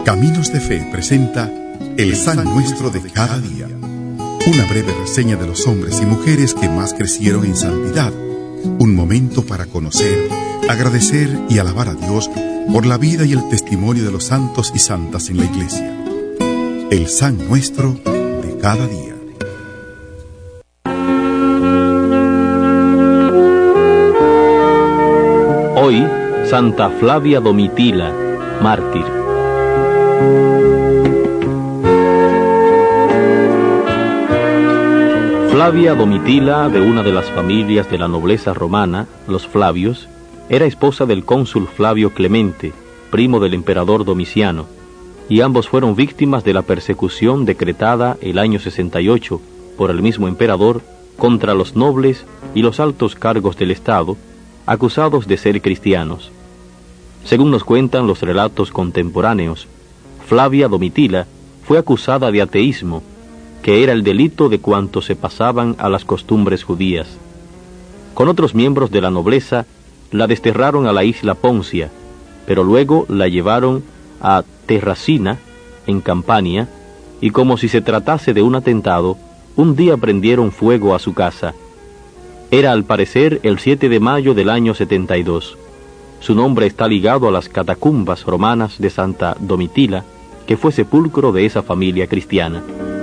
Caminos de Fe presenta El San Nuestro de cada día. Una breve reseña de los hombres y mujeres que más crecieron en santidad. Un momento para conocer, agradecer y alabar a Dios por la vida y el testimonio de los santos y santas en la Iglesia. El San Nuestro de cada día. Hoy, Santa Flavia Domitila, mártir. Flavia Domitila, de una de las familias de la nobleza romana, los Flavios, era esposa del cónsul Flavio Clemente, primo del emperador Domiciano, y ambos fueron víctimas de la persecución decretada el año 68 por el mismo emperador contra los nobles y los altos cargos del Estado, acusados de ser cristianos. Según nos cuentan los relatos contemporáneos, Flavia Domitila fue acusada de ateísmo, que era el delito de cuantos se pasaban a las costumbres judías. Con otros miembros de la nobleza, la desterraron a la isla Poncia, pero luego la llevaron a Terracina, en Campania, y como si se tratase de un atentado, un día prendieron fuego a su casa. Era al parecer el 7 de mayo del año 72. Su nombre está ligado a las catacumbas romanas de Santa Domitila, que fue sepulcro de esa familia cristiana.